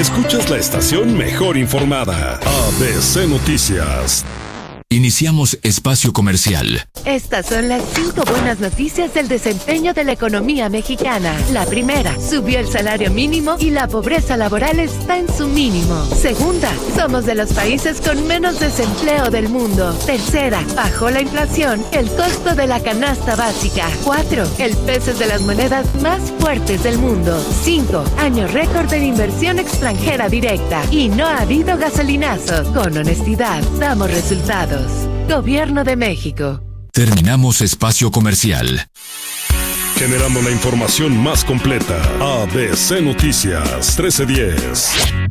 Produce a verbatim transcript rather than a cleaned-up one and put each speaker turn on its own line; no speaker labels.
Escuchas la estación mejor informada, A B C Noticias.
Iniciamos espacio comercial.
Estas son las cinco buenas noticias del desempeño de la economía mexicana. La primera, subió el salario mínimo y la pobreza laboral está en su mínimo. Segunda, somos de los países con menos desempleo del mundo. Tercera, bajó la inflación, el costo de la canasta básica. Cuatro, el peso es de las monedas más fuertes del mundo. Cinco, año récord en inversión extranjera directa. Y no ha habido gasolinazos. Con honestidad, damos resultados. Gobierno de México.
Terminamos espacio comercial.
Generando la información más completa. A B C Noticias trece diez.